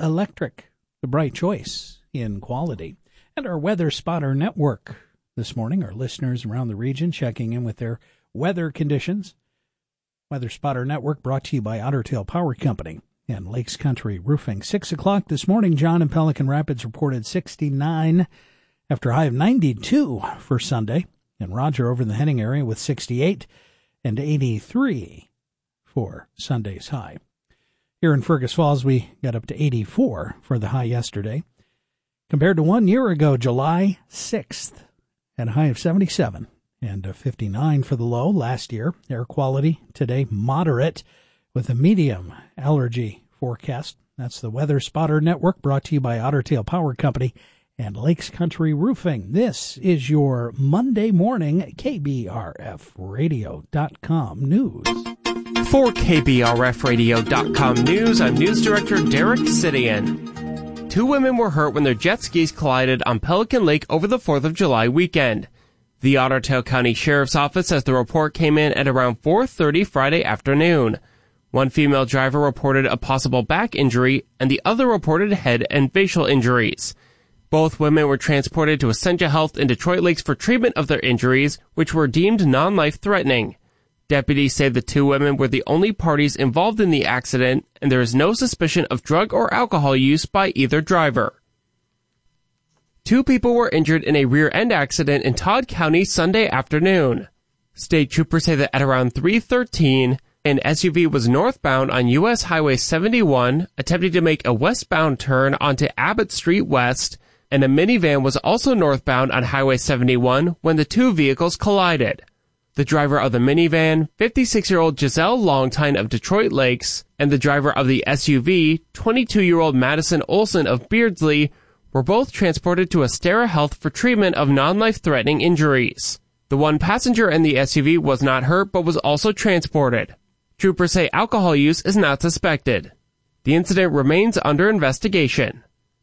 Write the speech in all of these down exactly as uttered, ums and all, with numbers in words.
Electric, the bright choice in quality. And our Weather Spotter Network this morning, our listeners around the region checking in with their weather conditions. Weather Spotter Network brought to you by Otter Tail Power Company and Lakes Country Roofing. Six o'clock this morning, John in Pelican Rapids reported sixty-nine after a high of ninety-two for Sunday. And Roger over in the Henning area with sixty-eight and eighty-three for Sunday's high. Here in Fergus Falls, we got up to eighty-four for the high yesterday. Compared to one year ago, July sixth, at a high of seventy-seven and a fifty-nine for the low last year. Air quality today moderate with a medium allergy forecast. That's the Weather Spotter Network brought to you by Otter Tail Power Company and Lakes Country Roofing. This is your Monday morning K B R F radio dot com news. For K B R F radio dot com news, I'm News Director Derek Sidian. Two women were hurt when their jet skis collided on Pelican Lake over the fourth of July weekend. The Otter Tail County Sheriff's Office says the report came in at around four thirty Friday afternoon. One female driver reported a possible back injury, and the other reported head and facial injuries. Both women were transported to Essentia Health in Detroit Lakes for treatment of their injuries, which were deemed non-life-threatening. Deputies say the two women were the only parties involved in the accident, and there is no suspicion of drug or alcohol use by either driver. Two people were injured in a rear-end accident in Todd County Sunday afternoon. State troopers say that at around three thirteen, an S U V was northbound on U S Highway seventy-one, attempting to make a westbound turn onto Abbott Street West, and a minivan was also northbound on Highway seventy-one when the two vehicles collided. The driver of the minivan, fifty-six-year-old Giselle Longtine of Detroit Lakes, and the driver of the S U V, twenty-two-year-old Madison Olson of Beardsley, were both transported to Astera Health for treatment of non-life-threatening injuries. The one passenger in the S U V was not hurt but was also transported. Troopers say alcohol use is not suspected. The incident remains under investigation.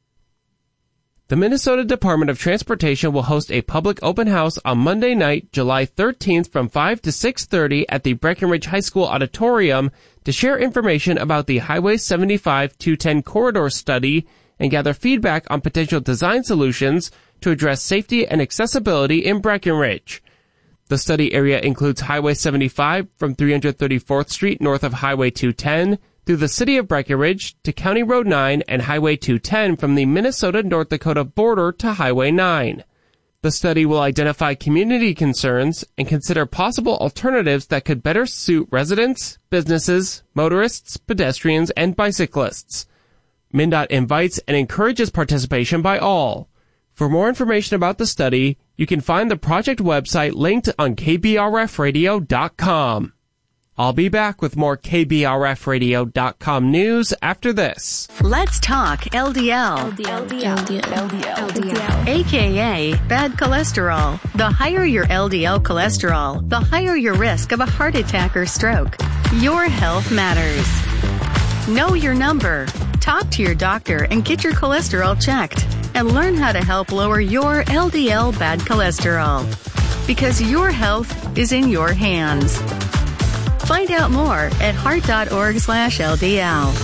The Minnesota Department of Transportation will host a public open house on Monday night, July thirteenth from five to six thirty at the Breckenridge High School Auditorium to share information about the Highway seventy-five two ten corridor study and gather feedback on potential design solutions to address safety and accessibility in Breckenridge. The study area includes Highway seventy-five from three hundred thirty-fourth Street north of Highway two ten through the city of Breckenridge to County Road nine and Highway two ten from the Minnesota-North Dakota border to Highway nine. The study will identify community concerns and consider possible alternatives that could better suit residents, businesses, motorists, pedestrians, and bicyclists. MnDOT invites and encourages participation by all. For more information about the study, you can find the project website linked on K B R F radio dot com. I'll be back with more K B R F radio dot com news after this. Let's talk L D L. L D L. L D L. L D L. L D L. A K A bad cholesterol. The higher your L D L cholesterol, the higher your risk of a heart attack or stroke. Your health matters. Know your number. Talk to your doctor and get your cholesterol checked. And learn how to help lower your L D L bad cholesterol. Because your health is in your hands. Find out more at heart.org slash LDL.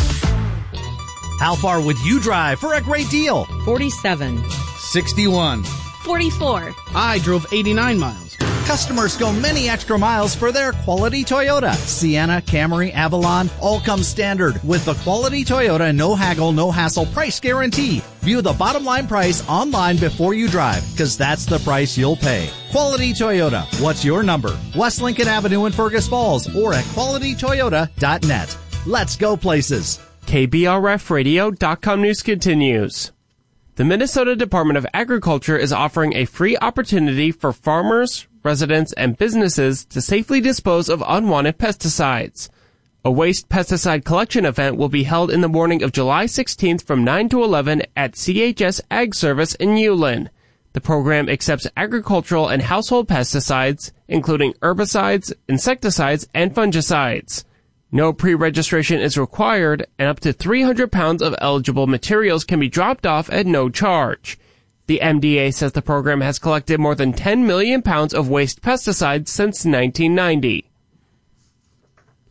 How far would you drive for a great deal? forty-seven. sixty-one. forty-four. I drove eighty-nine miles. Customers go many extra miles for their quality Toyota. Sienna, Camry, Avalon, all come standard with the quality Toyota no haggle, no hassle price guarantee. View the bottom line price online before you drive, because that's the price you'll pay. Quality Toyota. What's your number? West Lincoln Avenue in Fergus Falls or at quality toyota dot net. Let's go places. K B R F radio dot com news continues. The Minnesota Department of Agriculture is offering a free opportunity for farmers, residents, and businesses to safely dispose of unwanted pesticides. A waste pesticide collection event will be held in the morning of July sixteenth from nine to eleven at C H S Ag Service in Ulen. The program accepts agricultural and household pesticides, including herbicides, insecticides, and fungicides. No pre-registration is required, and up to three hundred pounds of eligible materials can be dropped off at no charge. The M D A says the program has collected more than ten million pounds of waste pesticides since nineteen ninety.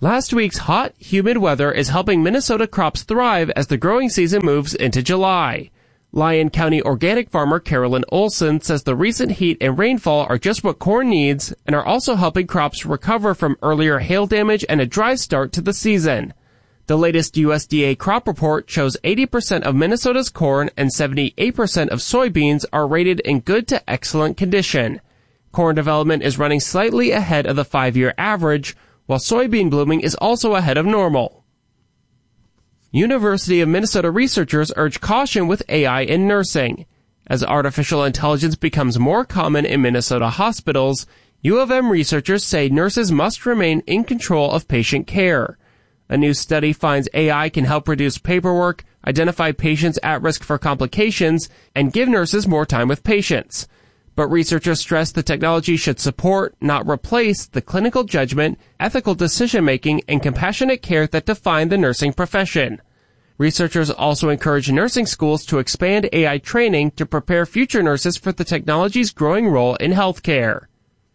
Last week's hot, humid weather is helping Minnesota crops thrive as the growing season moves into July. Lyon County organic farmer Carolyn Olson says the recent heat and rainfall are just what corn needs and are also helping crops recover from earlier hail damage and a dry start to the season. The latest U S D A crop report shows eighty percent of Minnesota's corn and seventy-eight percent of soybeans are rated in good to excellent condition. Corn development is running slightly ahead of the five-year average, while soybean blooming is also ahead of normal. University of Minnesota researchers urge caution with A I in nursing. As artificial intelligence becomes more common in Minnesota hospitals, U of M researchers say nurses must remain in control of patient care. A new study finds A I can help reduce paperwork, identify patients at risk for complications, and give nurses more time with patients. But researchers stress the technology should support, not replace, the clinical judgment, ethical decision-making, and compassionate care that define the nursing profession. Researchers also encourage nursing schools to expand A I training to prepare future nurses for the technology's growing role in healthcare.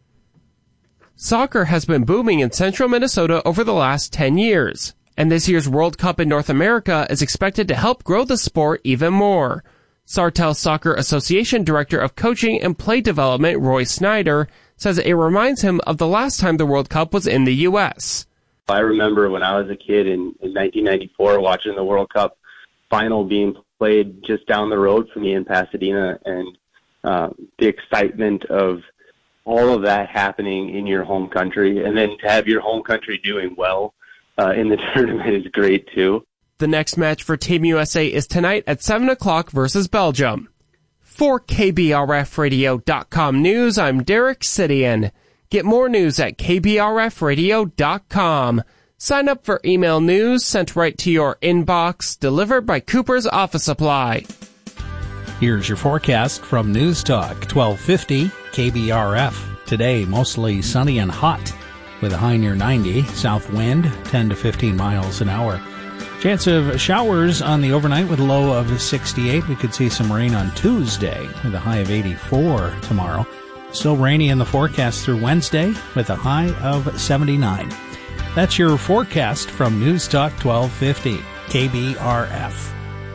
Soccer has been booming in central Minnesota over the last ten years, and this year's World Cup in North America is expected to help grow the sport even more. Sartell Soccer Association Director of Coaching and Play Development Roy Snyder says it reminds him of the last time the World Cup was in the U S. I remember when I was a kid in, in nineteen ninety-four watching the World Cup final being played just down the road from me in Pasadena, and uh, the excitement of all of that happening in your home country, and then to have your home country doing well uh, in the tournament is great too. The next match for Team U S A is tonight at seven o'clock versus Belgium. For K B R F radio dot com News, I'm Derek Sidian. Get more news at K B R F radio dot com. Sign up for email news sent right to your inbox, delivered by Cooper's Office Supply. Here's your forecast from News Talk twelve fifty K B R F. Today, mostly sunny and hot with a high near ninety, south wind ten to fifteen miles an hour. Chance of showers on the overnight with a low of sixty-eight. We could see some rain on Tuesday with a high of eighty-four tomorrow. Still rainy in the forecast through Wednesday with a high of seventy-nine. That's your forecast from News Talk twelve fifty K B R F.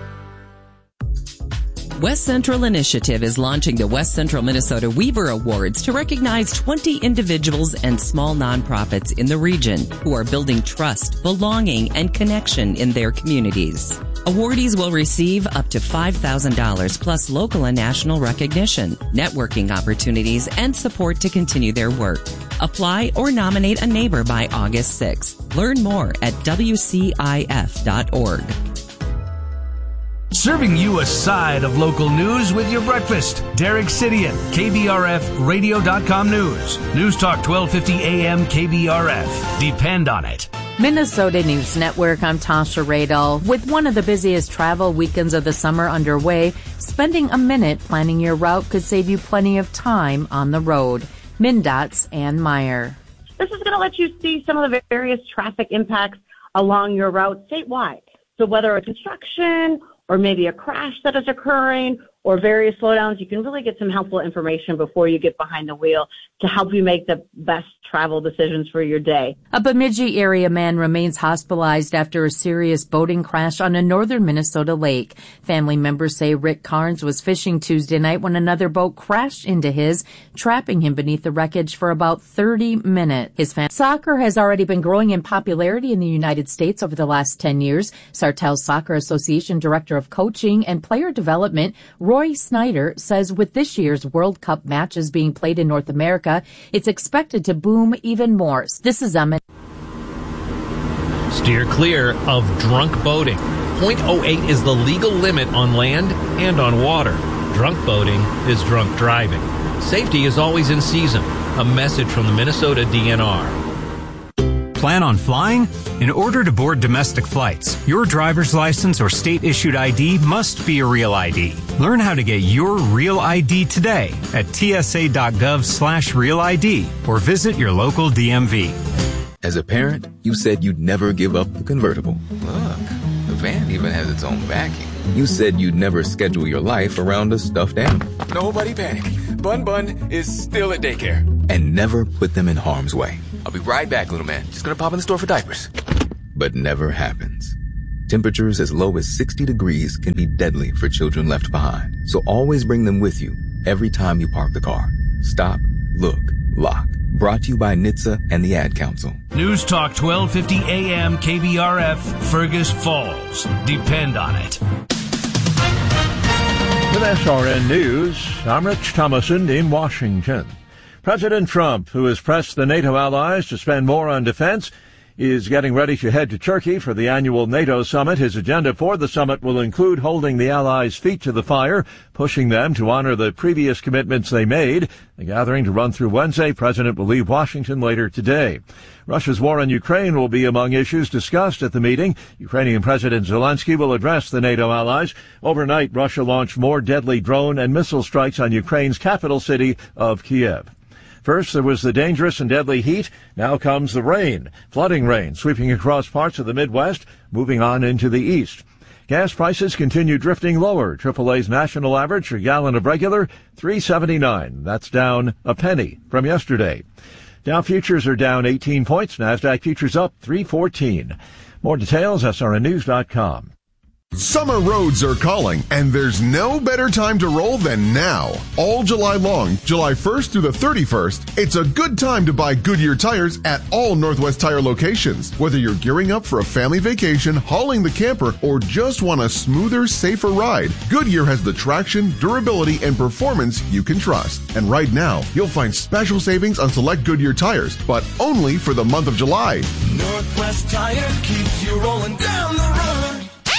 West Central Initiative is launching the West Central Minnesota Weaver Awards to recognize twenty individuals and small nonprofits in the region who are building trust, belonging, and connection in their communities. Awardees will receive up to five thousand dollars plus local and national recognition, networking opportunities, and support to continue their work. Apply or nominate a neighbor by August sixth. Learn more at W C I F dot org. Serving you a side of local news with your breakfast. Derek Sidian, K B R F radio dot com News. News Talk twelve fifty A M K B R F. Depend on it. Minnesota News Network, I'm Tasha Radel. With one of the busiest travel weekends of the summer underway, spending a minute planning your route could save you plenty of time on the road. MnDOT's Ann Meyer. This is going to let you see some of the various traffic impacts along your route statewide. So whether it's construction or maybe a crash that is occurring or various slowdowns, you can really get some helpful information before you get behind the wheel to help you make the best travel decisions for your day. A Bemidji area man remains hospitalized after a serious boating crash on a northern Minnesota lake. Family members say Rick Carnes was fishing Tuesday night when another boat crashed into his, trapping him beneath the wreckage for about thirty minutes. His fam- Soccer has already been growing in popularity in the United States over the last ten years. Sartell Soccer Association Director of Coaching and Player Development, Roy Snyder, says with this year's World Cup matches being played in North America, it's expected to boom even more. This is Emmett. Steer clear of drunk boating. point oh eight is the legal limit on land and on water. Drunk boating is drunk driving. Safety is always in season. A message from the Minnesota D N R. Plan on flying? In order to board domestic flights, your driver's license or state-issued I D must be a real I D. Learn how to get your real I D today at T S A dot gov slash real I D or visit your local D M V. As a parent, you said you'd never give up the convertible. Look, the van even has its own backing. You said you'd never schedule your life around a stuffed animal. Nobody panic. Bun Bun is still at daycare. And never put them in harm's way. I'll be right back, little man. Just gonna pop in the store for diapers. But never happens. Temperatures as low as sixty degrees can be deadly for children left behind. So always bring them with you every time you park the car. Stop, look, lock. Brought to you by N H T S A and the Ad Council. News Talk twelve fifty A M K B R F, Fergus Falls. Depend on it. With S R N News, I'm Rich Thomason in Washington. President Trump, who has pressed the NATO allies to spend more on defense, is getting ready to head to Turkey for the annual NATO summit. His agenda for the summit will include holding the allies' feet to the fire, pushing them to honor the previous commitments they made. The gathering to run through Wednesday. President will leave Washington later today. Russia's war on Ukraine will be among issues discussed at the meeting. Ukrainian President Zelensky will address the NATO allies. Overnight, Russia launched more deadly drone and missile strikes on Ukraine's capital city of Kiev. First, there was the dangerous and deadly heat. Now comes the rain, flooding rain, sweeping across parts of the Midwest, moving on into the east. Gas prices continue drifting lower. triple A's national average for a gallon of regular, three seventy-nine. That's down a penny from yesterday. Dow futures are down eighteen points. NASDAQ futures up three fourteen. More details, S R N news dot com. Summer roads are calling, and there's no better time to roll than now. All July long, July first through the thirty-first, it's a good time to buy Goodyear tires at all Northwest Tire locations. Whether you're gearing up for a family vacation, hauling the camper, or just want a smoother, safer ride, Goodyear has the traction, durability, and performance you can trust. And right now, you'll find special savings on select Goodyear tires, but only for the month of July. Northwest Tire keeps you rolling down the road.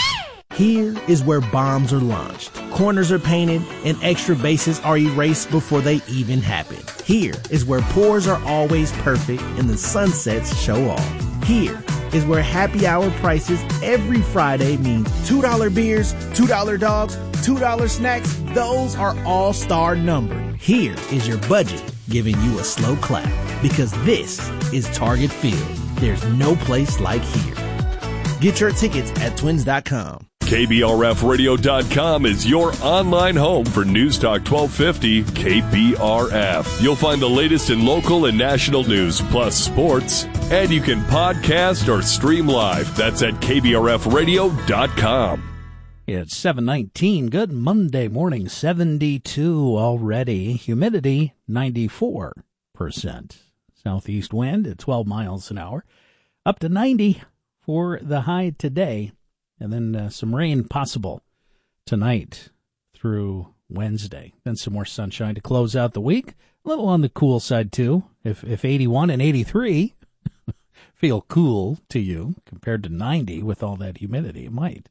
Here is where bombs are launched, corners are painted, and extra bases are erased before they even happen. Here is where pours are always perfect and the sunsets show off. Here is where happy hour prices every Friday means two dollar beers, two dollar dogs, two dollar snacks. Those are all-star numbered. Here is your budget giving you a slow clap, because this is Target Field. There's no place like here. Get your tickets at twins dot com. K B R F radio dot com is your online home for News Talk twelve fifty K B R F. You'll find the latest in local and national news, plus sports. And you can podcast or stream live. That's at K B R F radio dot com. It's seven nineteen. Good Monday morning. seventy-two already. Humidity, ninety-four percent. Southeast wind at twelve miles an hour. Up to ninety for the high today. And then uh, some rain possible tonight through Wednesday. Then some more sunshine to close out the week. A little on the cool side, too. If if eighty-one and eighty-three feel cool to you compared to ninety with all that humidity, it might.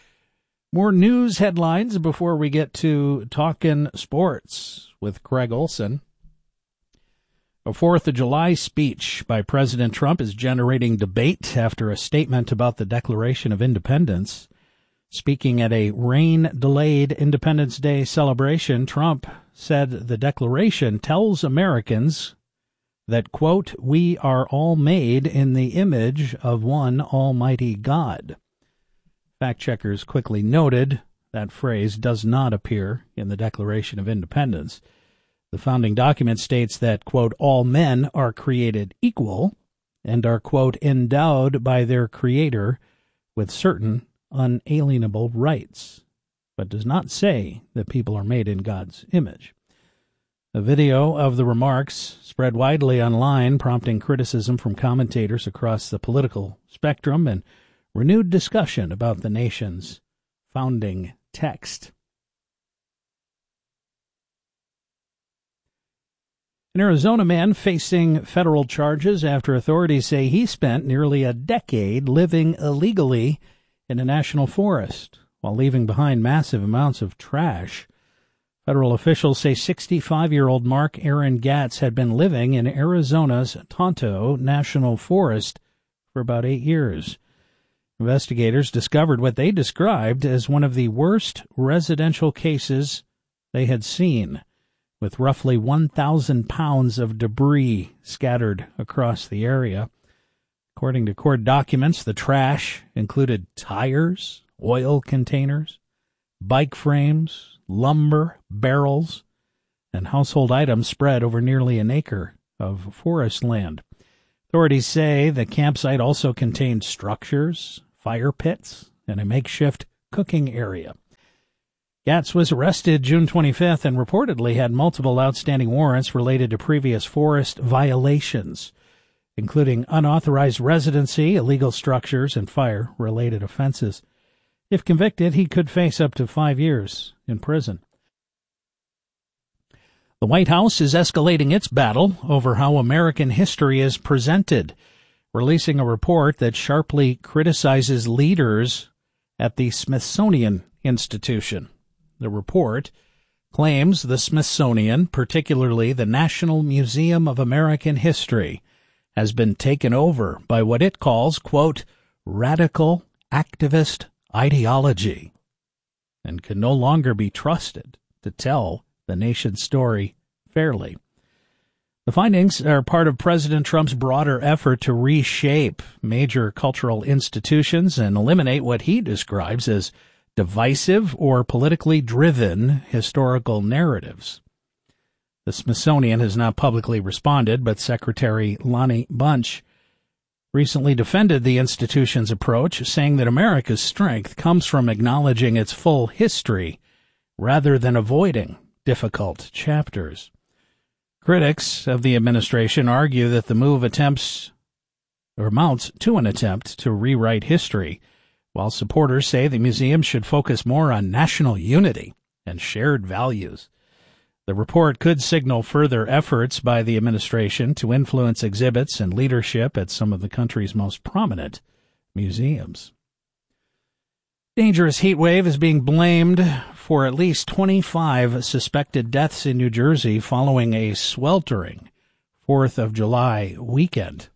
More news headlines before we get to talking sports with Craig Olson. A fourth of July speech by President Trump is generating debate after a statement about the Declaration of Independence. Speaking at a rain-delayed Independence Day celebration, Trump said the Declaration tells Americans that, quote, we are all made in the image of one almighty God. Fact-checkers quickly noted that phrase does not appear in the Declaration of Independence. The founding document states that, quote, all men are created equal and are, quote, endowed by their Creator with certain unalienable rights, but does not say that people are made in God's image. A video of the remarks spread widely online, prompting criticism from commentators across the political spectrum and renewed discussion about the nation's founding text. An Arizona man facing federal charges after authorities say he spent nearly a decade living illegally in a national forest while leaving behind massive amounts of trash. Federal officials say sixty-five-year-old Mark Aaron Gatz had been living in Arizona's Tonto National Forest for about eight years. Investigators discovered what they described as one of the worst residential cases they had seen, with roughly one thousand pounds of debris scattered across the area. According to court documents, the trash included tires, oil containers, bike frames, lumber, barrels, and household items spread over nearly an acre of forest land. Authorities say the campsite also contained structures, fire pits, and a makeshift cooking area. Gatz was arrested June twenty-fifth and reportedly had multiple outstanding warrants related to previous forest violations, including unauthorized residency, illegal structures, and fire-related offenses. If convicted, he could face up to five years in prison. The White House is escalating its battle over how American history is presented, releasing a report that sharply criticizes leaders at the Smithsonian Institution. The report claims the Smithsonian, particularly the National Museum of American History, has been taken over by what it calls, quote, radical activist ideology, and can no longer be trusted to tell the nation's story fairly. The findings are part of President Trump's broader effort to reshape major cultural institutions and eliminate what he describes as divisive or politically driven historical narratives. The Smithsonian has not publicly responded, but Secretary Lonnie Bunch recently defended the institution's approach, saying that America's strength comes from acknowledging its full history rather than avoiding difficult chapters. Critics of the administration argue that the move attempts or amounts to an attempt to rewrite history, while supporters say the museum should focus more on national unity and shared values. The report could signal further efforts by the administration to influence exhibits and leadership at some of the country's most prominent museums. Dangerous heat wave is being blamed for at least twenty-five suspected deaths in New Jersey following a sweltering fourth of July weekend.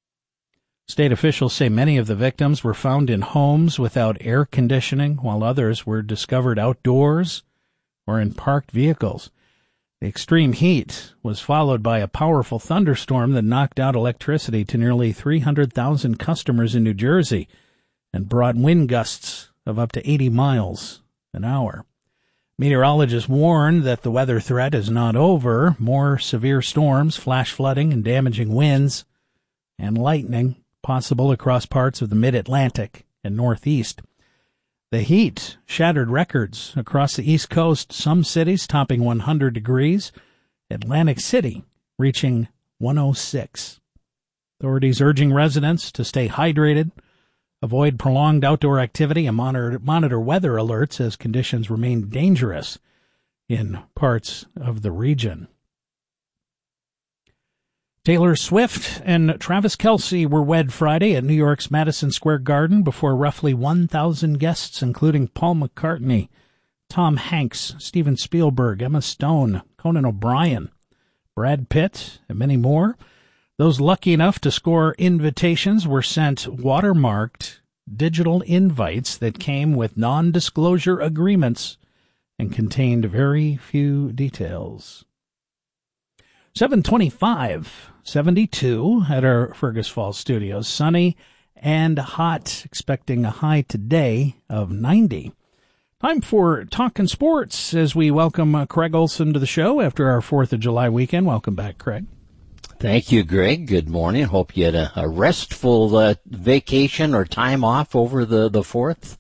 State officials say many of the victims were found in homes without air conditioning, while others were discovered outdoors or in parked vehicles. The extreme heat was followed by a powerful thunderstorm that knocked out electricity to nearly three hundred thousand customers in New Jersey and brought wind gusts of up to eighty miles an hour. Meteorologists warn that the weather threat is not over. More severe storms, flash flooding, and damaging winds and lightning possible across parts of the mid-Atlantic and Northeast. The heat shattered records across the East Coast, some cities topping one hundred degrees, Atlantic City reaching one oh six. Authorities urging residents to stay hydrated, avoid prolonged outdoor activity, and monitor, monitor weather alerts as conditions remain dangerous in parts of the region. Taylor Swift and Travis Kelce were wed Friday at New York's Madison Square Garden before roughly one thousand guests, including Paul McCartney, Tom Hanks, Steven Spielberg, Emma Stone, Conan O'Brien, Brad Pitt, and many more. Those lucky enough to score invitations were sent watermarked digital invites that came with non-disclosure agreements and contained very few details. seven twenty-five, seventy-two at our Fergus Falls studios. Sunny and hot, expecting a high today of ninety. Time for Talkin' Sports as we welcome uh, Craig Olson to the show after our fourth of July weekend. Welcome back, Craig. Thank you, Greg. Good morning. Hope you had a, a restful uh, vacation or time off over the, the fourth.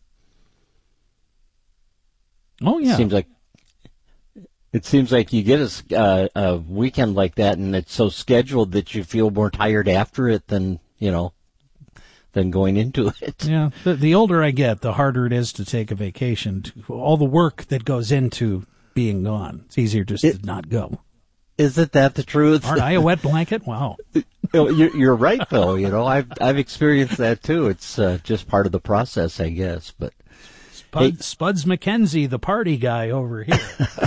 Oh, yeah. Seems like It seems like you get a, uh, a weekend like that, and it's so scheduled that you feel more tired after it than, you know, than going into it. Yeah, the, the older I get, the harder it is to take a vacation. All the work that goes into being gone. It's easier just it, to not go. Isn't that the truth? Aren't I a wet blanket? Wow. you're, you're right, though. You know, I've I've experienced that too. It's uh, just part of the process, I guess. But Spud, hey. Spuds McKenzie, the party guy over here.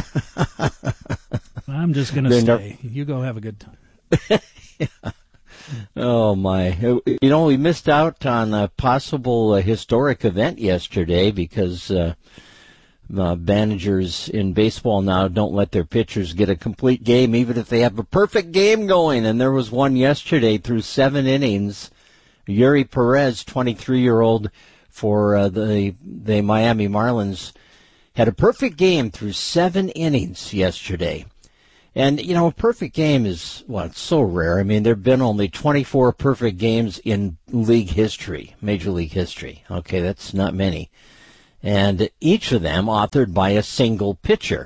I'm just going to stay. Never... You go have a good time. Yeah. Oh, my. You know, we missed out on a possible uh, historic event yesterday because uh, uh, managers in baseball now don't let their pitchers get a complete game, even if they have a perfect game going. And there was one yesterday through seven innings. Yuri Perez, twenty-three-year-old for uh, the the Miami Marlins, had a perfect game through seven innings yesterday. And, you know, a perfect game is, well, it's so rare. I mean, there have been only twenty-four perfect games in league history, Major League history. Okay, that's not many. And each of them authored by a single pitcher.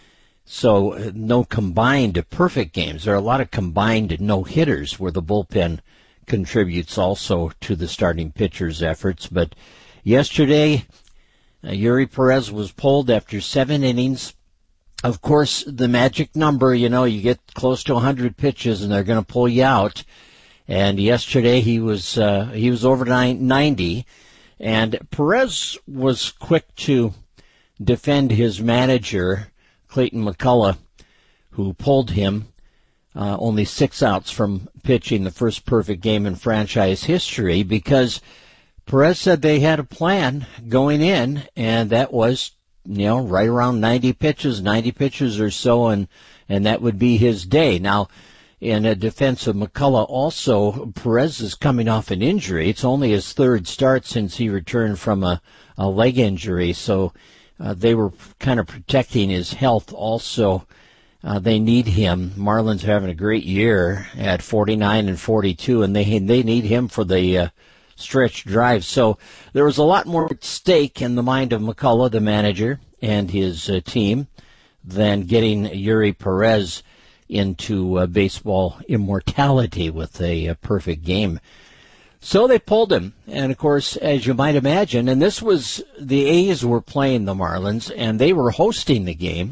So no combined perfect games. There are a lot of combined no-hitters where the bullpen contributes also to the starting pitcher's efforts. But yesterday, uh, Yuri Perez was pulled after seven innings. Of course, the magic number, you know, you get close to one hundred pitches and they're going to pull you out. And yesterday he was uh, he was over ninety. And Perez was quick to defend his manager, Clayton McCullough, who pulled him uh, only six outs from pitching the first perfect game in franchise history, because Perez said they had a plan going in, and that was, you know, right around ninety pitches, ninety pitches or so, and, and that would be his day. Now, in a defense of McCullough also, Perez is coming off an injury. It's only his third start since he returned from a, a leg injury, so uh, they were kind of protecting his health also. Uh, they need him. Marlins are having a great year at forty-nine and forty-two, and they they need him for the uh, stretch drive. So there was a lot more at stake in the mind of McCullough, the manager, and his uh, team, than getting Yuri Perez into uh, baseball immortality with a, a perfect game. So they pulled him. And, of course, as you might imagine, and this was, the A's were playing the Marlins, and they were hosting the game.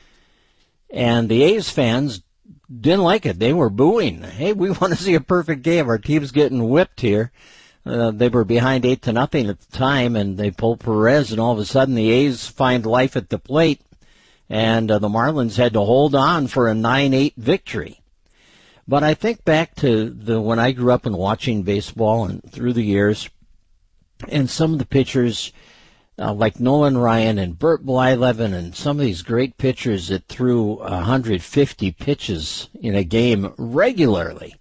And the A's fans didn't like it. They were booing. Hey, we want to see a perfect game. Our team's getting whipped here. Uh, they were behind eight to nothing at the time, and they pulled Perez, and all of a sudden the A's find life at the plate. And uh, the Marlins had to hold on for a nine eight victory. But I think back to the when I grew up and watching baseball and through the years, and some of the pitchers uh, like Nolan Ryan and Bert Blyleven and some of these great pitchers that threw one hundred fifty pitches in a game regularly.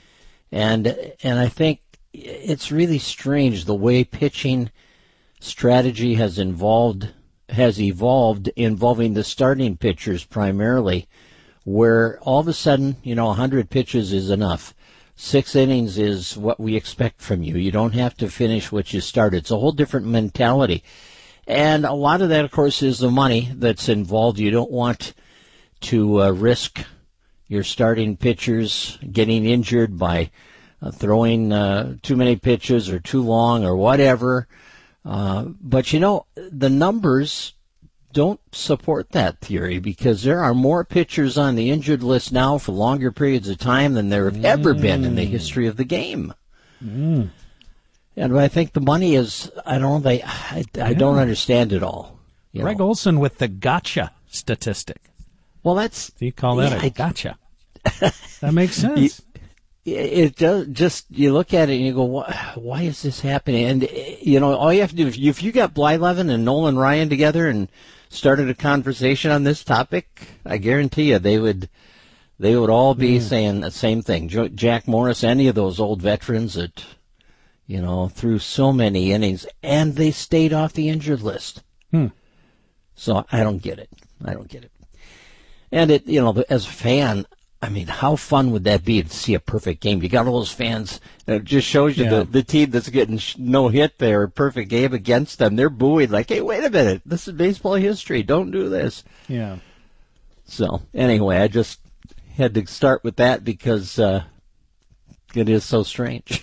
And and I think it's really strange the way pitching strategy has involved has evolved involving the starting pitchers primarily, where all of a sudden, you know, one hundred pitches is enough. Six innings is what we expect from you. You don't have to finish what you started. It's a whole different mentality. And a lot of that, of course, is the money that's involved. You don't want to uh, risk your starting pitchers getting injured by uh, throwing uh, too many pitches or too long or whatever. Uh, but, you know, the numbers don't support that theory, because there are more pitchers on the injured list now for longer periods of time than there have mm. ever been in the history of the game. Mm. And I think the money is, I don't know, they, I, I yeah. don't understand it all. Greg know. Olson with the gotcha statistic. Well, that's... Do you call that yeah, a gotcha? That makes sense. It does. Just you look at it and you go, why, why is this happening? And you know, all you have to do, if you, if you got Blyleven and Nolan Ryan together and started a conversation on this topic, I guarantee you they would they would all be mm. saying the same thing. Jack Morris, any of those old veterans that, you know, threw so many innings, and they stayed off the injured list. Hmm. So I don't get it. I don't get it. And it, you know, as a fan, I mean, how fun would that be to see a perfect game? You got all those fans. It just shows you yeah. the, the team that's getting no hit there, perfect game against them. They're booing like, hey, wait a minute. This is baseball history. Don't do this. Yeah. So, anyway, I just had to start with that because uh, it is so strange.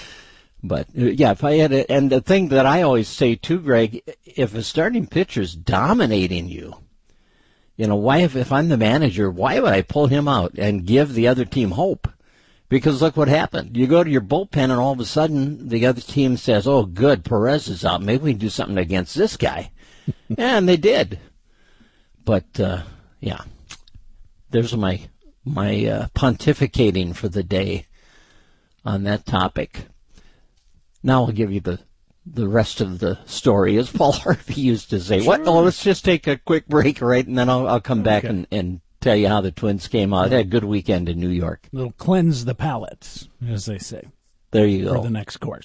But, yeah, if I had a, and the thing that I always say, too, Greg, if a starting pitcher's dominating you, you know, why, if, if I'm the manager, why would I pull him out and give the other team hope? Because look what happened. You go to your bullpen and all of a sudden the other team says, oh, good, Perez is out. Maybe we can do something against this guy. And they did. But, uh, yeah, there's my, my uh, pontificating for the day on that topic. Now I'll give you the the rest of the story, as Paul Harvey used to say. Sure. What? Oh, let's just take a quick break, right, and then I'll, I'll come back okay. and, and tell you how the Twins came out. They had a good weekend in New York. It'll cleanse the palate, as they say. There you go. For the next course.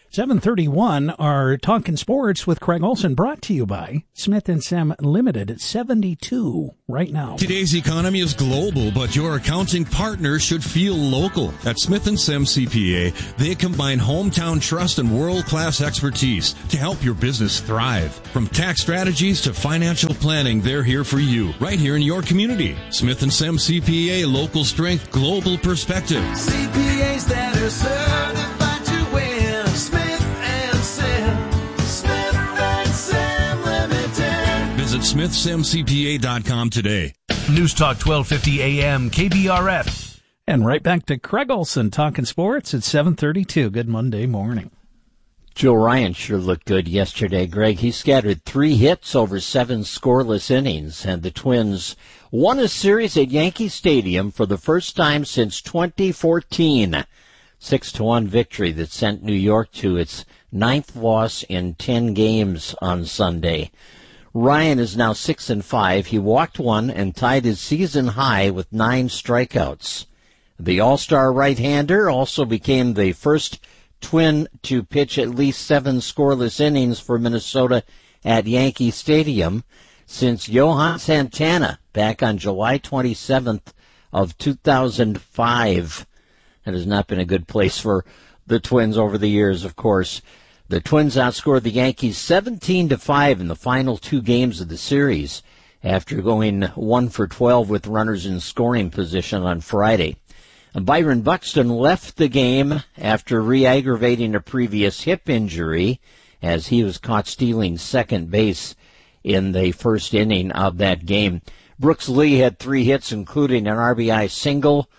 seven thirty-one, our Talkin' Sports with Craig Olson, brought to you by Smith and Sam Limited at seventy-two right now. Today's economy is global, but your accounting partner should feel local. At Smith and Sam C P A, they combine hometown trust and world-class expertise to help your business thrive. From tax strategies to financial planning, they're here for you, right here in your community. Smith and Sam C P A, local strength, global perspective. C P As that are certified to win. Smith and Sam. Smith and Sam Limited. Visit smith sam c p a dot com today. News Talk twelve fifty A M K B R F. And right back to Craig Olson talking sports at seven thirty-two. Good Monday morning. Joe Ryan sure looked good yesterday, Greg. He scattered three hits over seven scoreless innings, and the Twins won a series at Yankee Stadium for the first time since twenty fourteen. Six to one victory that sent New York to its ninth loss in ten games on Sunday. Ryan is now six and five. He walked one and tied his season high with nine strikeouts. The All-Star right-hander also became the first Twin to pitch at least seven scoreless innings for Minnesota at Yankee Stadium since Johan Santana back on July twenty-seventh of two thousand five. That has not been a good place for the Twins over the years, of course. The Twins outscored the Yankees seventeen to five in the final two games of the series after going one for twelve with runners in scoring position on Friday. Byron Buxton left the game after re-aggravating a previous hip injury as he was caught stealing second base in the first inning of that game. Brooks Lee had three hits, including an R B I single,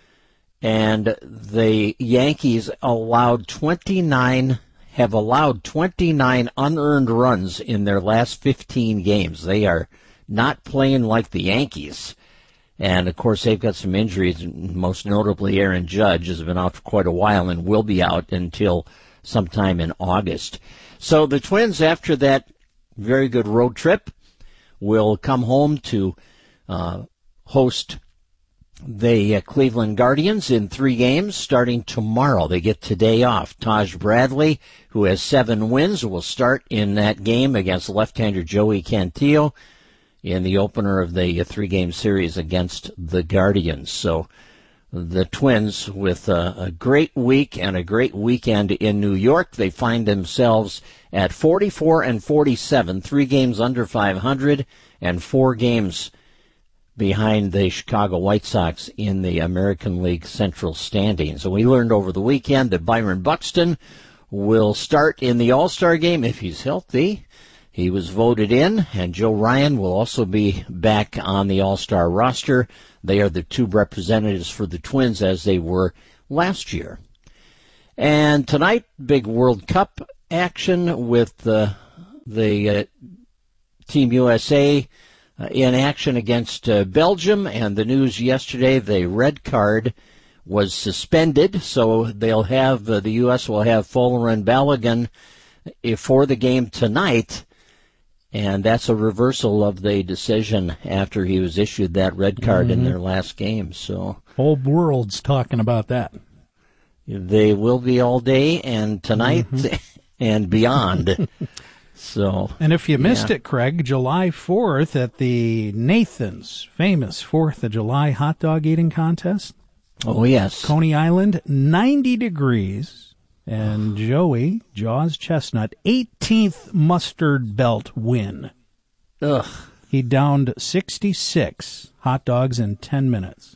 and the Yankees allowed twenty-nine, have allowed twenty-nine unearned runs in their last fifteen games. They are not playing like the Yankees. And, of course, they've got some injuries, most notably Aaron Judge has been out for quite a while and will be out until sometime in August. So the Twins, after that very good road trip, will come home to uh, host the uh, Cleveland Guardians in three games starting tomorrow. They get today off. Taj Bradley, who has seven wins, will start in that game against left-hander Joey Cantillo in the opener of the three-game series against the Guardians. So the Twins, with a, a great week and a great weekend in New York, they find themselves at forty-four and forty-seven, three games under five hundred, and four games behind the Chicago White Sox in the American League Central standings. So we learned over the weekend that Byron Buxton will start in the All-Star game if he's healthy. He was voted in, and Joe Ryan will also be back on the All-Star roster. They are the two representatives for the Twins as they were last year. And tonight, big World Cup action with uh, the uh, Team U S A uh, in action against uh, Belgium. And the news yesterday, the red card was suspended, so they'll have uh, the U S will have Folarin Balogun for the game tonight. And that's a reversal of the decision after he was issued that red card mm-hmm. in their last game. So whole world's talking about that. They will be all day and tonight mm-hmm. and beyond. So, and if you missed yeah. it, Craig, July fourth at the Nathan's famous fourth of July hot dog eating contest. Oh, yes. Coney Island, ninety degrees. And Joey, Jaws Chestnut, eighteenth mustard belt win. Ugh. He downed sixty-six hot dogs in ten minutes.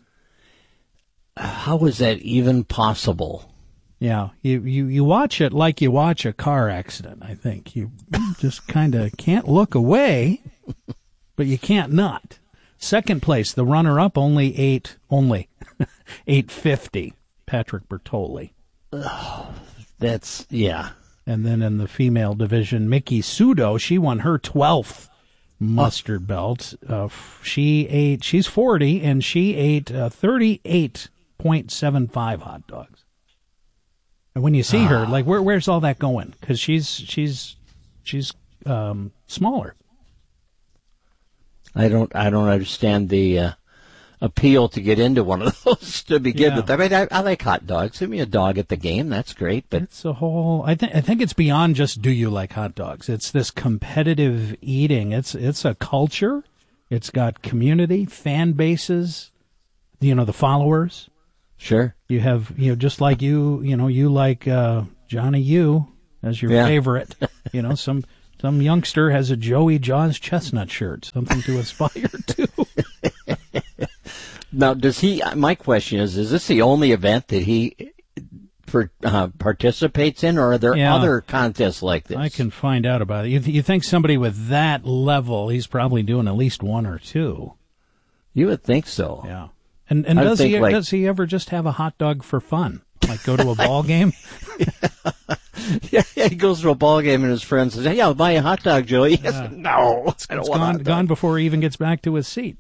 How is that even possible? Yeah, you, you, you watch it like you watch a car accident, I think. You just kind of can't look away, but you can't not. Second place, the runner-up, only eight, only eight fifty, Patrick Bertoli. Ugh. That's, yeah. And then in the female division, Mickey Sudo, she won her twelfth mustard belt. Uh, she ate, she's forty, and she ate uh, thirty-eight point seven five hot dogs. And when you see her, like, where where's all that going? Because she's, she's, she's um, smaller. I don't, I don't understand the, uh, appeal to get into one of those to begin Yeah. with. I mean, I, I like hot dogs. Give me a dog at the game. That's great. But it's a whole. I think. I think it's beyond just do you like hot dogs. It's this competitive eating. It's it's a culture. It's got community, fan bases. You know, the followers. Sure. You have, you know, just like you, you know, you like uh, Johnny U as your Yeah. favorite. You know, some some youngster has a Joey Jaws chestnut shirt, something to aspire to. Now, does he? My question is: is this the only event that he per, uh, participates in, or are there Yeah. other contests like this? I can find out about it. You, th- you think somebody with that level, he's probably doing at least one or two. You would think so. Yeah. And and I would does he think, like- does he ever just have a hot dog for fun? Like go to a ball game? Yeah, he goes to a ball game and his friend says, "Hey, I'll buy you a hot dog, Joey." He Yeah. says, no, It's, I don't it's want a gone hot dog. gone before he even gets back to his seat.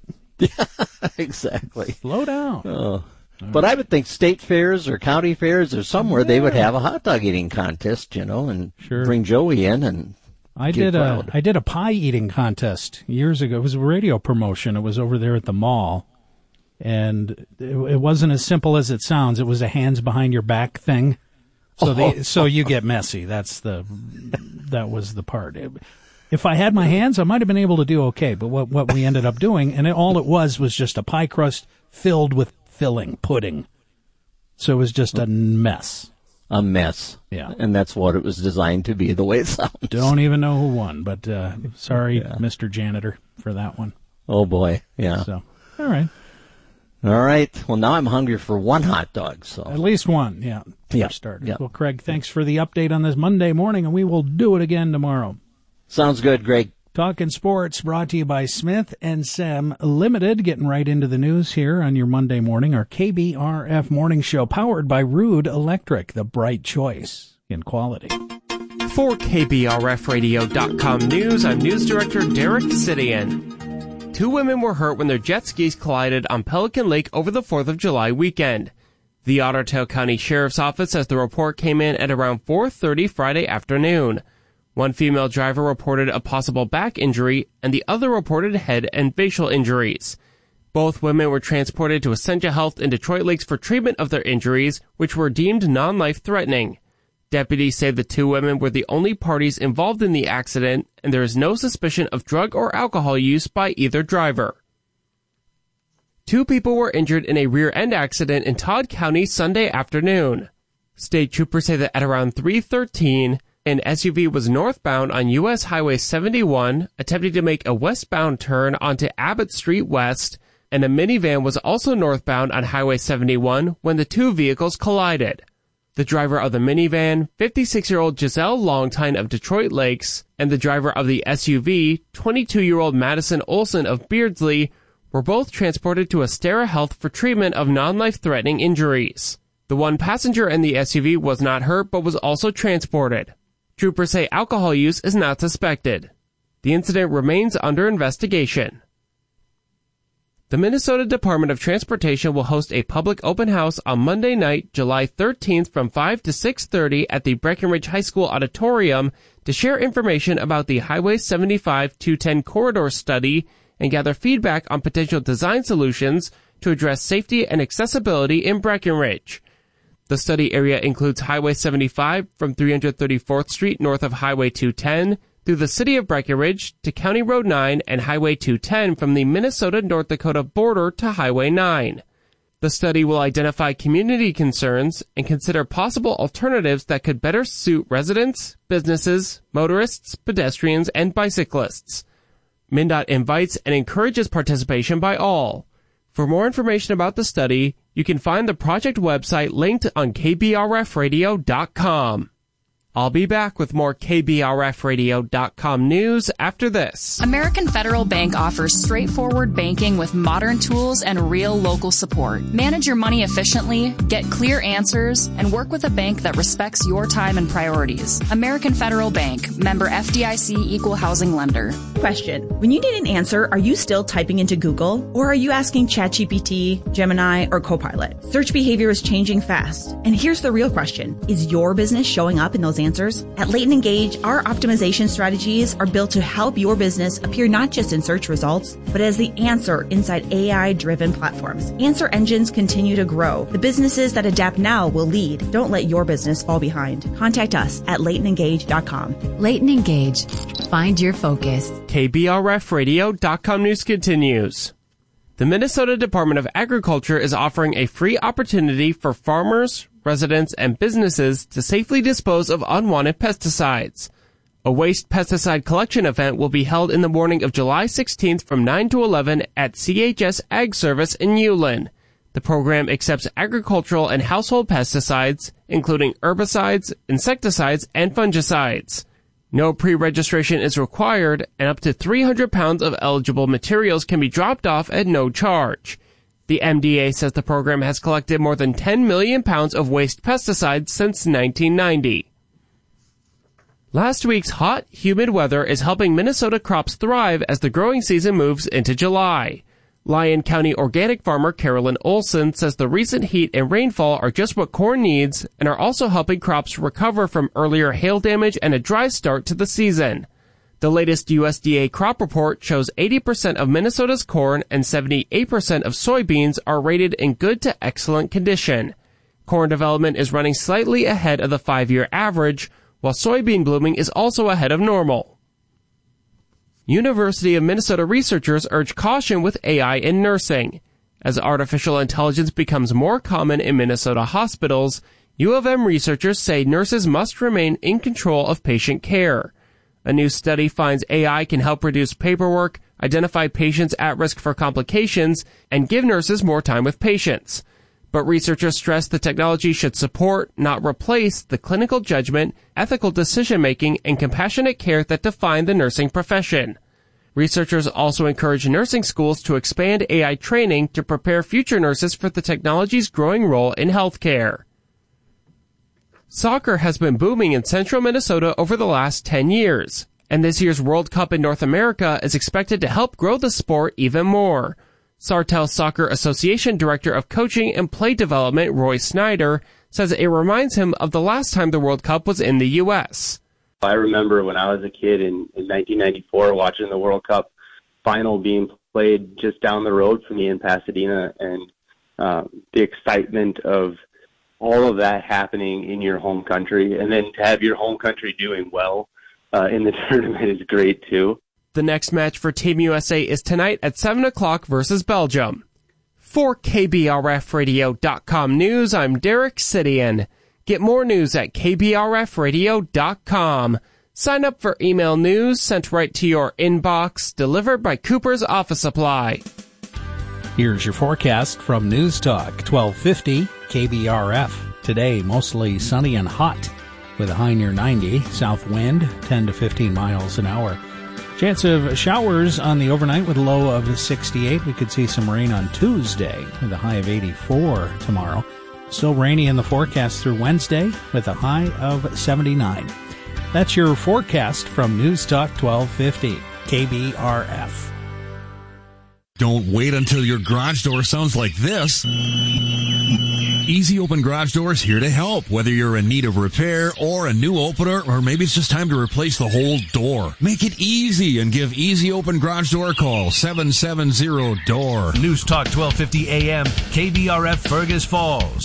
Exactly. Slow down. Oh. But I would think state fairs or county fairs or somewhere they would have a hot dog eating contest, you know, and Sure. bring Joey in and I get did a proud. I did a pie eating contest years ago. It was a radio promotion. It was over there at the mall, and it, it wasn't as simple as it sounds. It was a hands behind your back thing. So they, Oh. so you get messy. That's the that was the part. It- if I had my hands, I might have been able to do okay. But what what we ended up doing, and it, all it was was just a pie crust filled with filling pudding. So it was just a mess. A mess. Yeah. And that's what it was designed to be, the way it sounds. Don't even know who won, but uh, sorry, Yeah. Mister Janitor, for that one. Oh, boy. Yeah. So, all right. All right. Well, now I'm hungry for one hot dog. So At least one, yeah. For Yeah, starters. yeah. Well, Craig, thanks for the update on this Monday morning, and we will do it again tomorrow. Sounds good, Greg. Talking Sports brought to you by Smith and Sam Limited. Getting right into the news here on your Monday morning. Our K B R F morning show powered by Rude Electric, the bright choice in quality. For K B R F radio dot com news, I'm News Director Derek Sidian. Two women were hurt when their jet skis collided on Pelican Lake over the fourth of July weekend. The Otter Tail County Sheriff's Office says the report came in at around four thirty Friday afternoon. One female driver reported a possible back injury, and the other reported head and facial injuries. Both women were transported to Essentia Health in Detroit Lakes for treatment of their injuries, which were deemed non-life-threatening. Deputies say the two women were the only parties involved in the accident, and there is no suspicion of drug or alcohol use by either driver. Two people were injured in a rear-end accident in Todd County Sunday afternoon. State troopers say that at around three thirteen, an S U V was northbound on U S Highway seventy-one, attempting to make a westbound turn onto Abbott Street West, and a minivan was also northbound on Highway seventy-one when the two vehicles collided. The driver of the minivan, fifty-six-year-old Giselle Longtine of Detroit Lakes, and the driver of the S U V, twenty-two-year-old Madison Olson of Beardsley, were both transported to Astera Health for treatment of non-life-threatening injuries. The one passenger in the S U V was not hurt but was also transported. Troopers say alcohol use is not suspected. The incident remains under investigation. The Minnesota Department of Transportation will host a public open house on Monday night, July thirteenth from five to six thirty at the Breckenridge High School Auditorium to share information about the Highway seventy-five two ten corridor study and gather feedback on potential design solutions to address safety and accessibility in Breckenridge. The study area includes Highway seventy-five from three hundred thirty-fourth Street north of Highway two ten through the city of Breckenridge to County Road nine and Highway two ten from the Minnesota-North Dakota border to Highway nine. The study will identify community concerns and consider possible alternatives that could better suit residents, businesses, motorists, pedestrians, and bicyclists. MnDOT invites and encourages participation by all. For more information about the study, you can find the project website linked on K B R F radio dot com. I'll be back with more K B R F radio dot com news after this. American Federal Bank offers straightforward banking with modern tools and real local support. Manage your money efficiently, get clear answers, and work with a bank that respects your time and priorities. American Federal Bank, member F D I C equal housing lender. Question. When you need an answer, are you still typing into Google? Or are you asking ChatGPT, Gemini, or Copilot? Search behavior is changing fast. And here's the real question. Is your business showing up in those answers? At Leighton Engage, our optimization strategies are built to help your business appear not just in search results, but as the answer inside A I-driven platforms. Answer engines continue to grow. The businesses that adapt now will lead. Don't let your business fall behind. Contact us at leighton engage dot com. Leighton Engage. Find your focus. K B R F radio dot com news continues. The Minnesota Department of Agriculture is offering a free opportunity for farmers, residents, and businesses to safely dispose of unwanted pesticides. A waste pesticide collection event will be held in the morning of July sixteenth from nine to eleven at C H S Ag Service in Ulen. The program accepts agricultural and household pesticides, including herbicides, insecticides, and fungicides. No pre-registration is required, and up to three hundred pounds of eligible materials can be dropped off at no charge. The M D A says the program has collected more than ten million pounds of waste pesticides since nineteen ninety. Last week's hot, humid weather is helping Minnesota crops thrive as the growing season moves into July. Lyon County organic farmer Carolyn Olson says the recent heat and rainfall are just what corn needs and are also helping crops recover from earlier hail damage and a dry start to the season. The latest U S D A crop report shows eighty percent of Minnesota's corn and seventy-eight percent of soybeans are rated in good to excellent condition. Corn development is running slightly ahead of the five-year average, while soybean blooming is also ahead of normal. University of Minnesota researchers urge caution with A I in nursing. As artificial intelligence becomes more common in Minnesota hospitals, U of M researchers say nurses must remain in control of patient care. A new study finds A I can help reduce paperwork, identify patients at risk for complications, and give nurses more time with patients. But researchers stress the technology should support, not replace, the clinical judgment, ethical decision-making, and compassionate care that define the nursing profession. Researchers also encourage nursing schools to expand A I training to prepare future nurses for the technology's growing role in healthcare. Soccer has been booming in central Minnesota over the last ten years, and this year's World Cup in North America is expected to help grow the sport even more. Sartell Soccer Association Director of Coaching and Play Development, Roy Snyder, says it reminds him of the last time the World Cup was in the U S. I remember when I was a kid in, in nineteen ninety-four watching the World Cup final being played just down the road from me in Pasadena, and uh, the excitement of all of that happening in your home country, and then to have your home country doing well uh, in the tournament is great too. The next match for Team U S A is tonight at seven o'clock versus Belgium. For K B R F radio dot com news, I'm Derek Sidian. Get more news at K B R F radio dot com. Sign up for email news sent right to your inbox, delivered by Cooper's Office Supply. Here's your forecast from News Talk twelve fifty K B R F. Today, mostly sunny and hot with a high near ninety. South wind, ten to fifteen miles an hour. Chance of showers on the overnight with a low of sixty-eight. We could see some rain on Tuesday with a high of eighty-four tomorrow. Still rainy in the forecast through Wednesday with a high of seventy-nine. That's your forecast from News Talk twelve fifty K B R F. Don't wait until your garage door sounds like this. Easy Open Garage Doors here to help. Whether you're in need of repair or a new opener, or maybe it's just time to replace the whole door. Make it easy and give Easy Open Garage Door a call. seven seven zero D O O R. News Talk twelve fifty A M, K B R F Fergus Falls.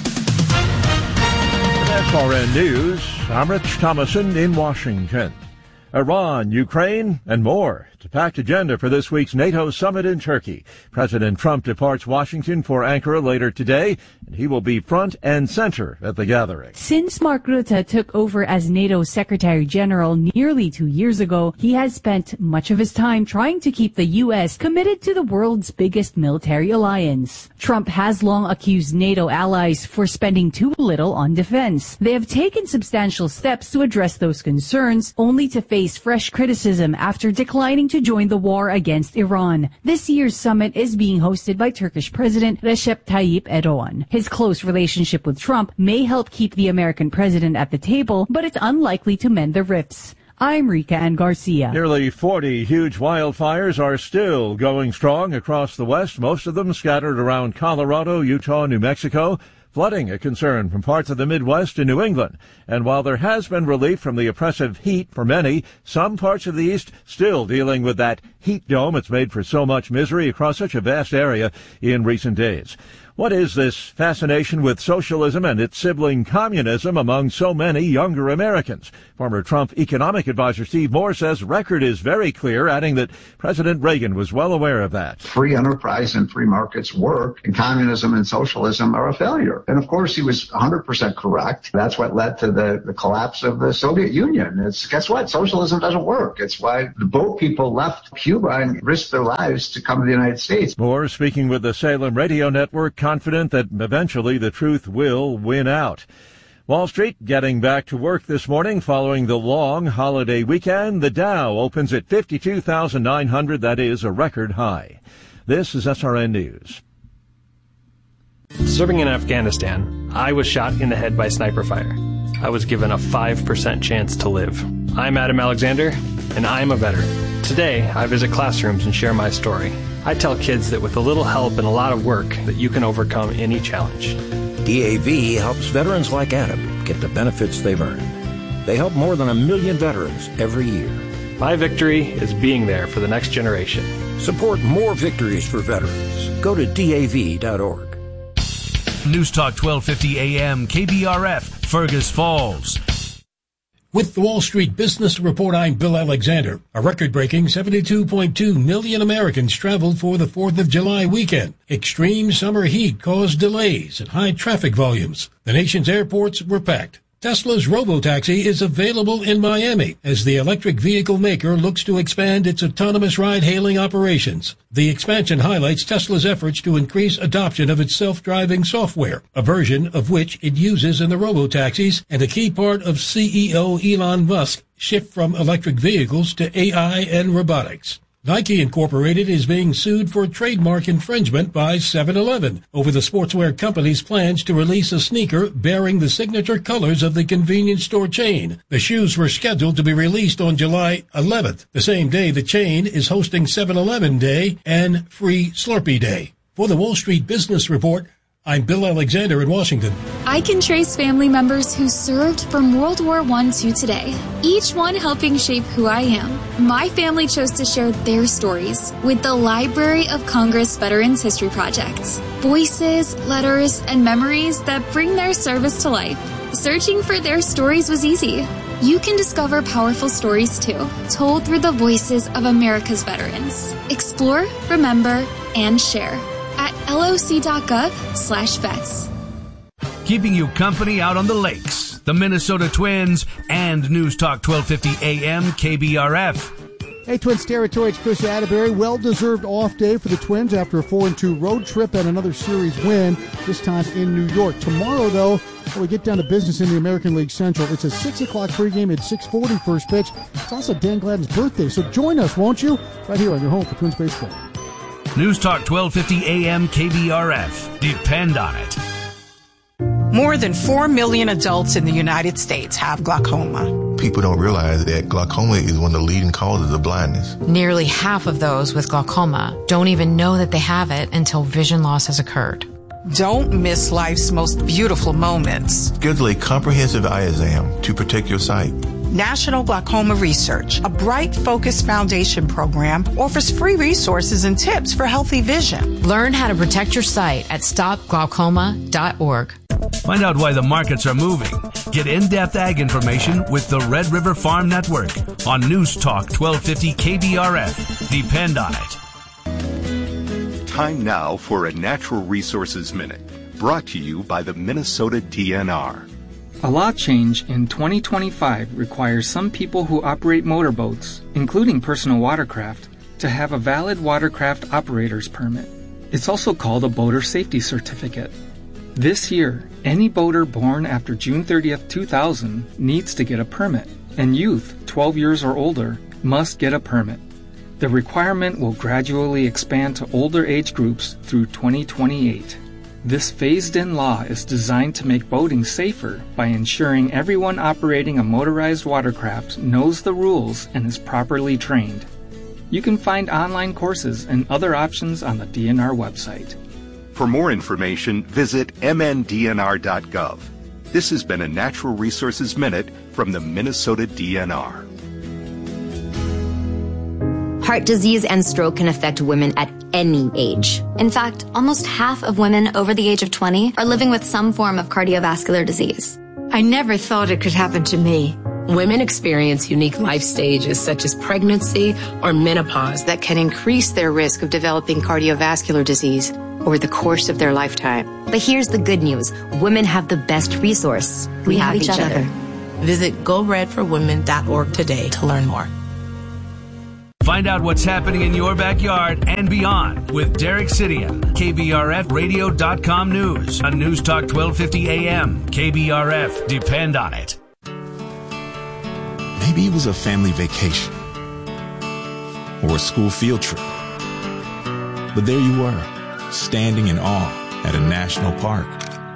F R N News, I'm Rich Thomason in Washington. Iran, Ukraine, and more. It's a packed agenda for this week's NATO summit in Turkey. President Trump departs Washington for Ankara later today, and he will be front and center at the gathering. Since Mark Rutte took over as NATO Secretary General nearly two years ago, he has spent much of his time trying to keep the U S committed to the world's biggest military alliance. Trump has long accused NATO allies for spending too little on defense. They have taken substantial steps to address those concerns, only to face fresh criticism after declining to join the war against Iran. This year's summit is being hosted by Turkish President Recep Tayyip Erdogan. His close relationship with Trump may help keep the American president at the table, but it's unlikely to mend the rifts. I'm Rika Ann Garcia. Nearly forty huge wildfires are still going strong across the West, most of them scattered around Colorado, Utah, New Mexico. Flooding a concern from parts of the Midwest and New England. And while there has been relief from the oppressive heat for many, some parts of the East still dealing with that heat dome. It's made for so much misery across such a vast area in recent days. What is this fascination with socialism and its sibling communism among so many younger Americans? Former Trump economic advisor Steve Moore says record is very clear, adding that President Reagan was well aware of that. Free enterprise and free markets work, and communism and socialism are a failure. And of course, he was one hundred percent correct. That's what led to the, the collapse of the Soviet Union. It's, guess what? Socialism doesn't work. It's why the boat people left Cuba and risked their lives to come to the United States. Moore speaking with the Salem Radio Network, confident that eventually the truth will win out. Wall Street getting back to work this morning following the long holiday weekend. The Dow opens at fifty-two thousand nine hundred. That is a record high. This is S R N News. Serving in Afghanistan, I was shot in the head by sniper fire. I was given a five percent chance to live. I'm Adam Alexander, and I'm a veteran. Today, I visit classrooms and share my story. I tell kids that with a little help and a lot of work, that you can overcome any challenge. D A V helps veterans like Adam get the benefits they've earned. They help more than a million veterans every year. My victory is being there for the next generation. Support more victories for veterans. Go to D A V dot org. News Talk twelve fifty A M K B R F, Fergus Falls. With the Wall Street Business Report, I'm Bill Alexander. A record-breaking seventy-two point two million Americans traveled for the fourth of July weekend. Extreme summer heat caused delays and high traffic volumes. The nation's airports were packed. Tesla's Robotaxi is available in Miami as the electric vehicle maker looks to expand its autonomous ride-hailing operations. The expansion highlights Tesla's efforts to increase adoption of its self-driving software, a version of which it uses in the Robotaxis and a key part of C E O Elon Musk's shift from electric vehicles to A I and robotics. Nike Incorporated is being sued for trademark infringement by seven eleven over the sportswear company's plans to release a sneaker bearing the signature colors of the convenience store chain. The shoes were scheduled to be released on July eleventh, the same day the chain is hosting seven eleven Day and Free Slurpee Day. For the Wall Street Business Report, I'm Bill Alexander in Washington. I can trace family members who served from World War One to today, each one helping shape who I am. My family chose to share their stories with the Library of Congress Veterans History Project. Voices, letters, and memories that bring their service to life. Searching for their stories was easy. You can discover powerful stories too, told through the voices of America's veterans. Explore, remember, and share at loc.gov slash vets. Keeping you company out on the lakes, the Minnesota Twins, and News Talk twelve fifty A M K B R F. Hey, Twins territory, it's Chris Atterbury. Well-deserved off day for the Twins after a four and two road trip and another series win, this time in New York. Tomorrow, though, when we get down to business in the American League Central, it's a six o'clock pregame at six forty first pitch. It's also Dan Gladden's birthday, so join us, won't you? Right here on your home for Twins Baseball. News Talk twelve fifty A M K B R F. Depend on it. More than four million adults in the United States have glaucoma. People don't realize that glaucoma is one of the leading causes of blindness. Nearly half of those with glaucoma don't even know that they have it until vision loss has occurred. Don't miss life's most beautiful moments. Schedule a comprehensive eye exam to protect your sight. National Glaucoma Research, a Bright Focus Foundation program, offers free resources and tips for healthy vision. Learn how to protect your sight at stop glaucoma dot org. Find out why the markets are moving. Get in-depth ag information with the Red River Farm Network on News Talk twelve fifty K B R F. Depend on it. Time now for a Natural Resources Minute, brought to you by the Minnesota D N R. A law change in twenty twenty-five requires some people who operate motorboats, including personal watercraft, to have a valid watercraft operator's permit. It's also called a boater safety certificate. This year, any boater born after June thirtieth, two thousand needs to get a permit, and youth twelve years or older must get a permit. The requirement will gradually expand to older age groups through twenty twenty-eight. This phased-in law is designed to make boating safer by ensuring everyone operating a motorized watercraft knows the rules and is properly trained. You can find online courses and other options on the D N R website. For more information, visit m n d n r dot gov. This has been a Natural Resources Minute from the Minnesota D N R. Heart disease and stroke can affect women at any age. In fact, almost half of women over the age of twenty are living with some form of cardiovascular disease. I never thought it could happen to me. Women experience unique life stages such as pregnancy or menopause that can increase their risk of developing cardiovascular disease over the course of their lifetime. But here's the good news. Women have the best resource. We, we have, have each, each other. other. Visit go red for women dot org today to learn more. Find out what's happening in your backyard and beyond with Derek Sidian, K B R F radio dot com News on News Talk twelve fifty A M. K B R F, depend on it. Maybe it was a family vacation or a school field trip. But there you were, standing in awe at a national park.